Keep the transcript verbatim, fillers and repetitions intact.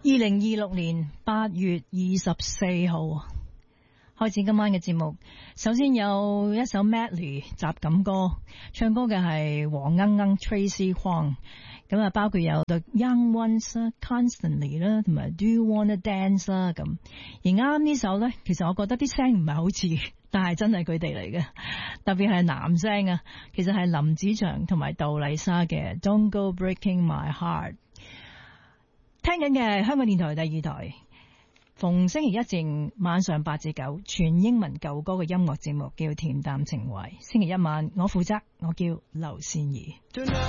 二零二六年八月二十四號開始今晚嘅節目。首先有一首 medley 雜錦歌，唱歌嘅係黃鶯鶯 Tracy Huang， 咁啊包括有 The Young Ones Constantly 啦，同埋 Do You Wanna Dance 啦咁。而啱呢首呢，其實我覺得啲聲唔係好似，但係真係佢哋嚟嘅，特別係男聲啊，其實係林子祥同埋杜麗莎嘅 Don't Go Breaking My Heart。聽緊嘅香港電台第二台，逢星期一至五晚上八至九，全英文舊歌嘅音樂節目叫恬淡情懷。星期一晚我負責，我叫劉善儀。